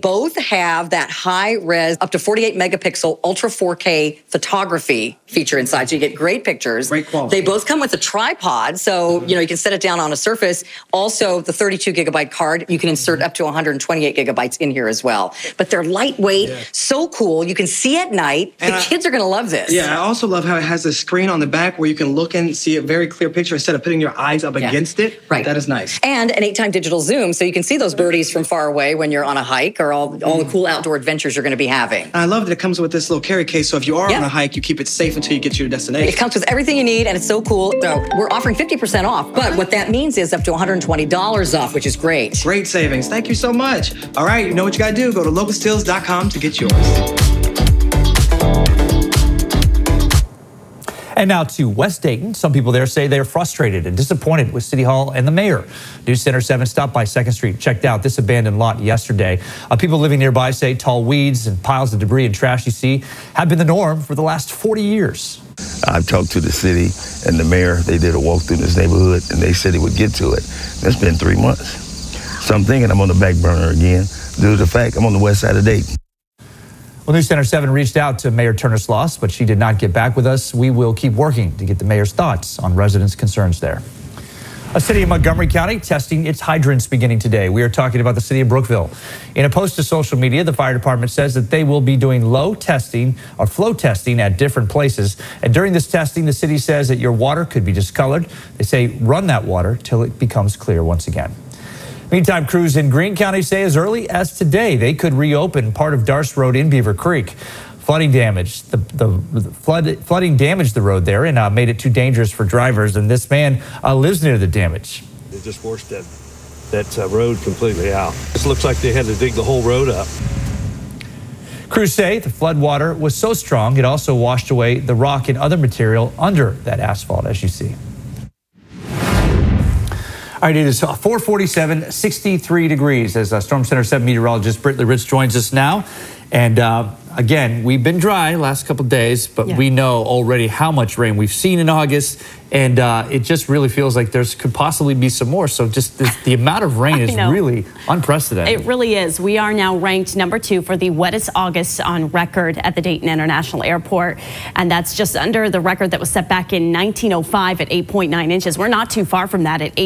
both have that high-res, up to 48 megapixel, ultra 4K photography feature inside, so you get great pictures. Great quality. They both come with a tripod, so you can set it down on a surface. Also, the 32 gigabyte card, you can insert up to 128 gigabytes in here as well. But they're lightweight, so cool. You can see at night. The kids are going to love this. Yeah, I also love how it has a screen on the back where you can look and see a very clear picture instead of putting your eyes up against it. Right. That is nice. And an 8-time digital zoom, so you can see those birdies from far away when you're on a hike, or all the cool outdoor adventures you're going to be having. And I love that it comes with this little carry case, so if you are on a hike, you keep it safe until you get to your destination. It comes with everything you need, and it's so cool. So we're offering 50% off, but what that means is up to $120 off, which is great. Great savings. Thank you so much. All right, you know what you got to do. Go to locustills.com to get yours. And now to West Dayton. Some people there say they're frustrated and disappointed with City Hall and the mayor. News Center 7 stopped by 2nd Street, checked out this abandoned lot yesterday. People living nearby say tall weeds and piles of debris and trash you see have been the norm for the last 40 years. I've talked to the city and the mayor. They did a walk through this neighborhood, and they said they would get to it. It's been 3 months. So I'm thinking I'm on the back burner again due to the fact I'm on the west side of Dayton. Well, News Center 7 reached out to Mayor Turner Sloss, but she did not get back with us. We will keep working to get the mayor's thoughts on residents' concerns there. A city in Montgomery County testing its hydrants beginning today. We are talking about the city of Brookville. In a post to social media, the fire department says that they will be doing flow testing at different places. And during this testing, the city says that your water could be discolored. They say run that water till it becomes clear once again. Meantime, crews in Greene County say as early as today they could reopen part of Darst Road in Beaver Creek. Flooding damaged flooding damaged the road there and made it too dangerous for drivers. And this man lives near the damage. They just forced that road completely out. It looks like they had to dig the whole road up. Crews say the flood water was so strong it also washed away the rock and other material under that asphalt, as you see. All right, it is 4:47, 63 degrees as Storm Center 7 meteorologist Brittany Rich joins us now. And again, we've been dry last couple of days, but we know already how much rain we've seen in August. And it just really feels like could possibly be some more. So just the amount of rain is really unprecedented. It really is. We are now ranked number 2 for the wettest August on record at the Dayton International Airport. And that's just under the record that was set back in 1905 at 8.9 inches. We're not too far from that at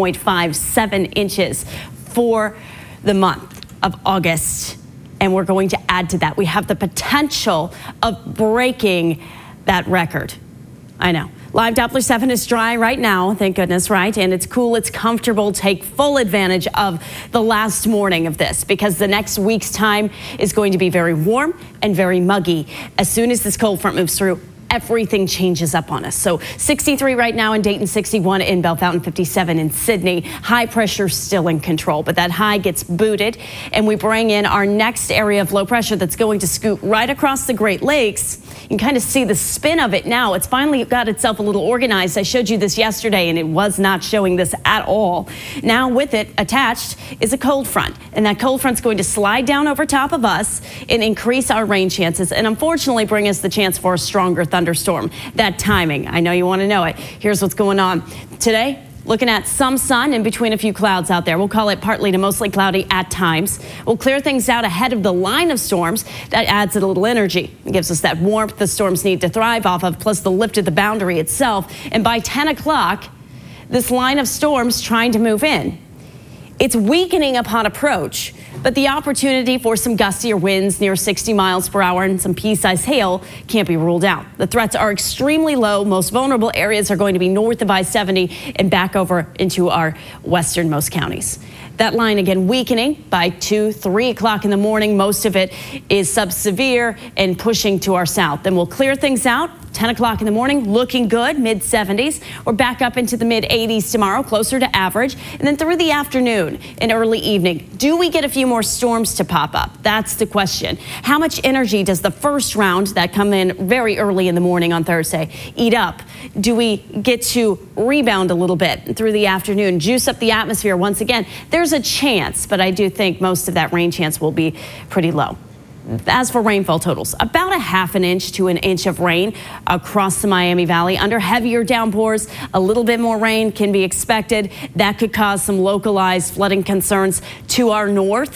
8.57 inches for the month of August. And we're going to add to that. We have the potential of breaking that record. I know. Live Doppler 7 is dry right now, thank goodness, right? And it's cool, it's comfortable. Take full advantage of the last morning of this because the next week's time is going to be very warm and very muggy. As soon as this cold front moves through, everything changes up on us. So 63 right now in Dayton, 61 in Bellefontaine, 57 in Sydney. High pressure still in control, but that high gets booted and we bring in our next area of low pressure that's going to scoot right across the Great Lakes. You can kind of see the spin of it now. It's finally got itself a little organized. I showed you this yesterday and it was not showing this at all. Now with it attached is a cold front, and that cold front's going to slide down over top of us and increase our rain chances and unfortunately bring us the chance for a stronger thunderstorm. That timing, I know you want to know it. Here's what's going on today. Looking at some sun in between a few clouds out there. We'll call it partly to mostly cloudy at times. We'll clear things out ahead of the line of storms. That adds a little energy. It gives us that warmth the storms need to thrive off of, plus the lift of the boundary itself. And by 10 o'clock, this line of storms trying to move in. It's weakening upon approach, but the opportunity for some gustier winds near 60 miles per hour and some pea-sized hail can't be ruled out. The threats are extremely low. Most vulnerable areas are going to be north of I-70 and back over into our westernmost counties. That line again weakening by 2, 3 o'clock in the morning. Most of it is sub-severe and pushing to our south. Then we'll clear things out. 10 o'clock in the morning, looking good, mid-70s. We're back up into the mid-80s tomorrow, closer to average. And then through the afternoon and early evening, do we get a few more storms to pop up? That's the question. How much energy does the first round that come in very early in the morning on Thursday eat up? Do we get to rebound a little bit through the afternoon, juice up the atmosphere once again? There's a chance, but I do think most of that rain chance will be pretty low. As for rainfall totals, about a ½ inch to an inch of rain across the Miami Valley. Under heavier downpours, a little bit more rain can be expected. That could cause some localized flooding concerns to our north.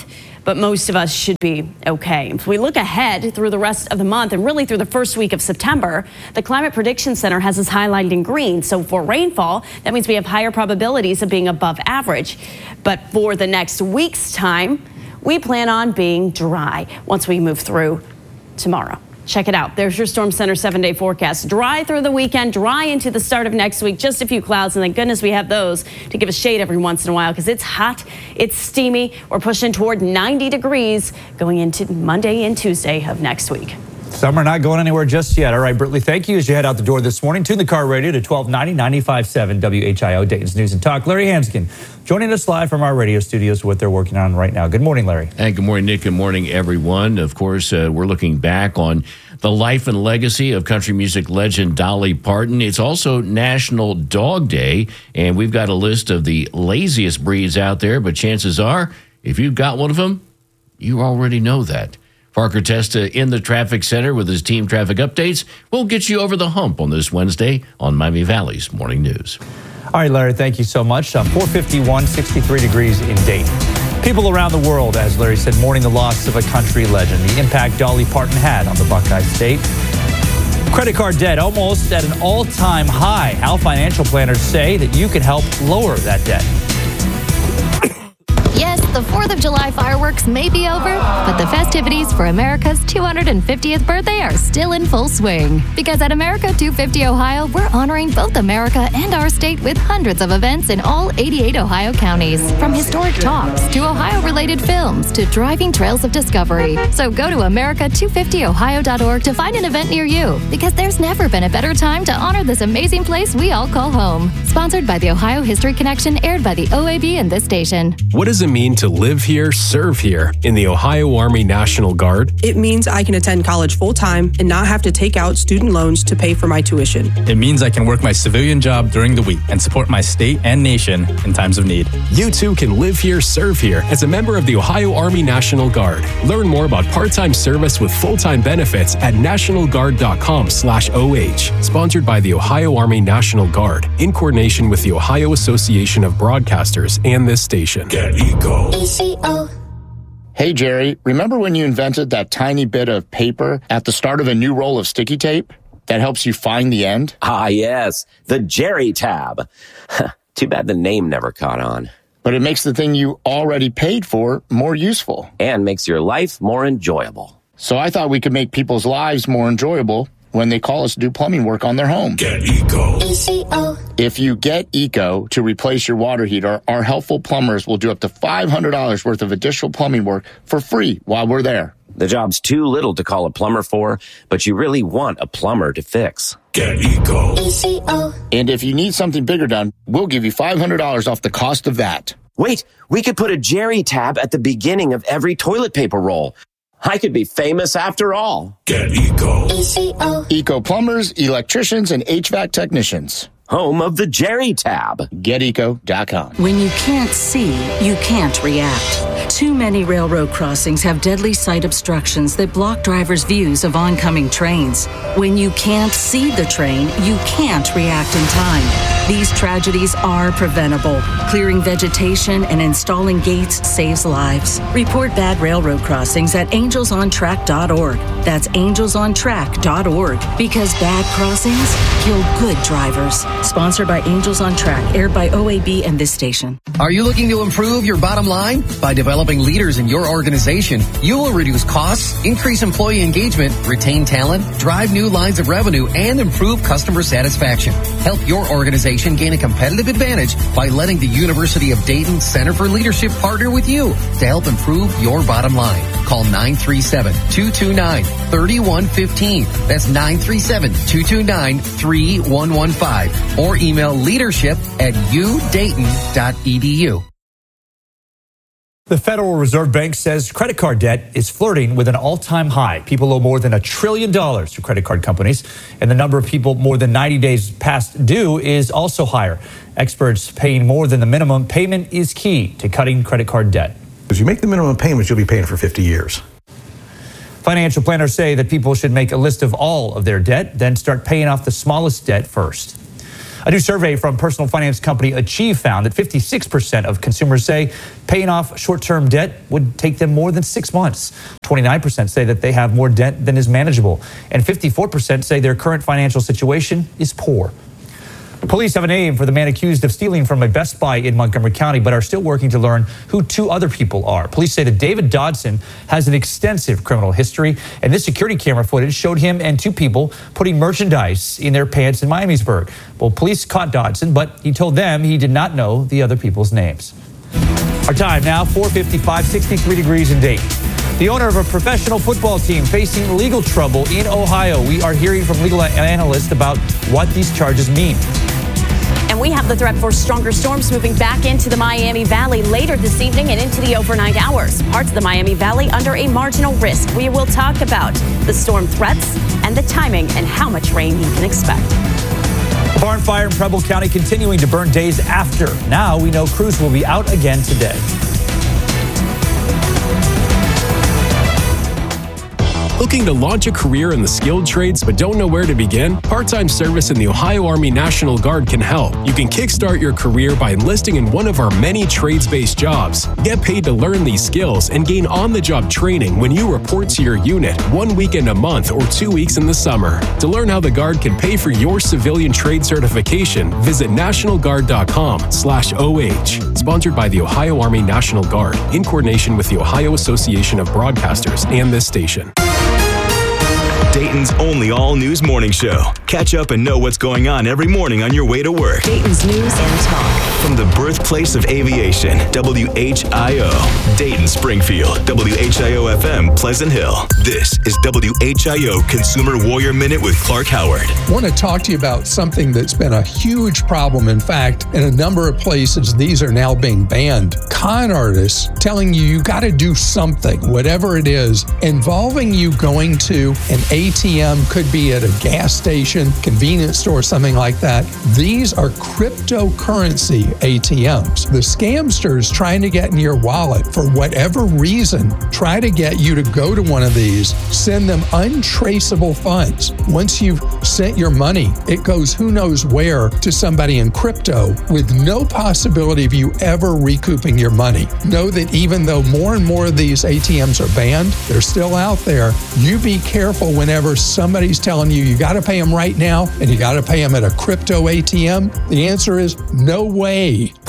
but most of us should be okay. If we look ahead through the rest of the month and really through the first week of September, the Climate Prediction Center has us highlighted in green. So for rainfall, that means we have higher probabilities of being above average. But for the next week's time, we plan on being dry once we move through tomorrow. Check it out. There's your Storm Center 7-day forecast. Dry through the weekend, dry into the start of next week. Just a few clouds, and thank goodness we have those to give us shade every once in a while because it's hot, it's steamy. We're pushing toward 90 degrees going into Monday and Tuesday of next week. Summer not going anywhere just yet. All right, Britley, thank you as you head out the door this morning. Tune the car radio to 1290 95.7 WHIO, Dayton's News and Talk. Larry Hanskin joining us live from our radio studios, what they're working on right now. Good morning, Larry. And good morning, Nick. Good morning, everyone. Of course, we're looking back on the life and legacy of country music legend Dolly Parton. It's also National Dog Day, and we've got a list of the laziest breeds out there, but chances are, if you've got one of them, you already know that. Parker Testa in the traffic center with his team traffic updates. We'll get you over the hump on this Wednesday on Miami Valley's Morning News. All right, Larry, thank you so much. 451, 63 degrees in Dayton. People around the world, as Larry said, mourning the loss of a country legend, the impact Dolly Parton had on the Buckeye State. Credit card debt almost at an all-time high. How financial planners say that you can help lower that debt. Yes, the 4th of July fireworks may be over, but the festivities for America's 250th birthday are still in full swing. Because at America 250 Ohio, we're honoring both America and our state with hundreds of events in all 88 Ohio counties. From historic talks to Ohio-related films to driving trails of discovery. So go to America250Ohio.org to find an event near you. Because there's never been a better time to honor this amazing place we all call home. Sponsored by the Ohio History Connection, aired by the OAB and this station. What does it mean to live here, serve here in the Ohio Army National Guard? It means I can attend college full-time and not have to take out student loans to pay for my tuition. It means I can work my civilian job during the week and support my state and nation in times of need. You too can live here, serve here as a member of the Ohio Army National Guard. Learn more about part-time service with full-time benefits at nationalguard.com/OH. Sponsored by the Ohio Army National Guard in coordination with the Ohio Association of Broadcasters and this station. Get Eco. ECO. Hey, Jerry, remember when you invented that tiny bit of paper at the start of a new roll of sticky tape that helps you find the end? Ah, yes, the Jerry tab. Too bad the name never caught on. But it makes the thing you already paid for more useful. And makes your life more enjoyable. So I thought we could make people's lives more enjoyable when they call us to do plumbing work on their home. Get Eco. ECO. If you get Eco to replace your water heater, our helpful plumbers will do up to $500 worth of additional plumbing work for free while we're there. The job's too little to call a plumber for, but you really want a plumber to fix. Get Eco. ECO. And if you need something bigger done, we'll give you $500 off the cost of that. Wait, we could put a Jerry tab at the beginning of every toilet paper roll. I could be famous after all. Get Eco. ECO. Eco plumbers, electricians, and HVAC technicians. Home of the Jerry tab. GetEco.com. When you can't see, you can't react. Too many railroad crossings have deadly sight obstructions that block drivers' views of oncoming trains. When you can't see the train, you can't react in time. These tragedies are preventable. Clearing vegetation and installing gates saves lives. Report bad railroad crossings at angelsontrack.org. That's angelsontrack.org. Because bad crossings kill good drivers. Sponsored by Angels on Track, aired by OAB and this station. Are you looking to improve your bottom line? By developing leaders in your organization, you will reduce costs, increase employee engagement, retain talent, drive new lines of revenue, and improve customer satisfaction. Help your organization gain a competitive advantage by letting the University of Dayton Center for Leadership partner with you to help improve your bottom line. Call 937-229-3115. That's 937-229-3115. Or email leadership@udayton.edu. The Federal Reserve Bank says credit card debt is flirting with an all-time high. People owe more than $1 trillion to credit card companies, and the number of people more than 90 days past due is also higher. Experts paying more than the minimum payment is key to cutting credit card debt. If you make the minimum payments, you'll be paying for 50 years. Financial planners say that people should make a list of all of their debt, then start paying off the smallest debt first. A new survey from personal finance company Achieve found that 56% of consumers say paying off short-term debt would take them more than 6 months. 29% say that they have more debt than is manageable, and 54% say their current financial situation is poor. Police have a name for the man accused of stealing from a Best Buy in Montgomery County, but are still working to learn who 2 other people are. Police say that David Dodson has an extensive criminal history, and this security camera footage showed him and 2 people putting merchandise in their pants in Miamisburg. Well, police caught Dodson, but he told them he did not know the other people's names. Our time now, 4:55, 63 degrees in Dayton. The owner of a professional football team facing legal trouble in Ohio. We are hearing from legal analysts about what these charges mean. And we have the threat for stronger storms moving back into the Miami Valley later this evening and into the overnight hours. Parts of the Miami Valley under a marginal risk. We will talk about the storm threats and the timing and how much rain you can expect. The barn fire in Preble County continuing to burn days after. Now we know crews will be out again today. Looking to launch a career in the skilled trades but don't know where to begin? Part-time service in the Ohio Army National Guard can help. You can kickstart your career by enlisting in one of our many trades-based jobs. Get paid to learn these skills and gain on-the-job training when you report to your unit 1 weekend a month or 2 weeks in the summer. To learn how the Guard can pay for your civilian trade certification, visit nationalguard.com/OH. Sponsored by the Ohio Army National Guard in coordination with the Ohio Association of Broadcasters and this station. Dayton's only all-news morning show. Catch up and know what's going on every morning on your way to work. Dayton's News and Talk. From the birthplace of aviation, WHIO. Dayton, Springfield, WHIO-FM, Pleasant Hill. This is WHIO Consumer Warrior Minute with Clark Howard. I want to talk to you about something that's been a huge problem. In fact, in a number of places, these are now being banned. Con artists telling you got to do something, whatever it is, involving you going to an ATM, could be at a gas station, convenience store, something like that. These are cryptocurrency ATMs. The scamsters trying to get in your wallet for whatever reason, try to get you to go to one of these, send them untraceable funds. Once you've sent your money, it goes who knows where to somebody in crypto with no possibility of you ever recouping your money. Know that even though more and more of these ATMs are banned, they're still out there. You be careful whenever somebody's telling you got to pay them right now and you got to pay them at a crypto ATM. The answer is no way.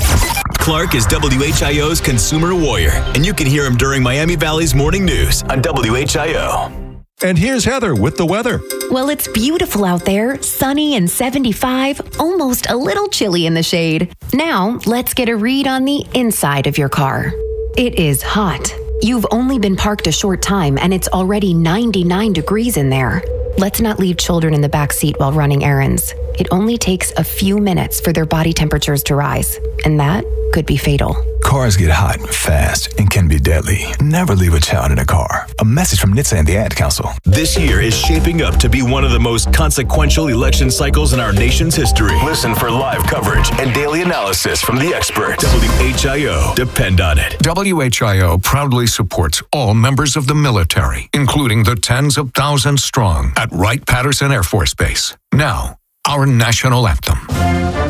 Clark is WHIO's Consumer Warrior, and you can hear him during Miami Valley's Morning News on WHIO. And here's Heather with the weather. Well, it's beautiful out there, sunny and 75, almost a little chilly in the shade. Now, let's get a read on the inside of your car. It is hot. You've only been parked a short time and it's already 99 degrees in there. Let's not leave children in the back seat while running errands. It only takes a few minutes for their body temperatures to rise, and that could be fatal. Cars get hot fast and can be deadly. Never leave a child in a car. A message from NHTSA and the Ad Council. This year is shaping up to be one of the most consequential election cycles in our nation's history. Listen for live coverage and daily analysis from the experts. WHIO. Depend on it. WHIO proudly supports all members of the military, including the tens of thousands strong at Wright-Patterson Air Force Base. Now, our national anthem.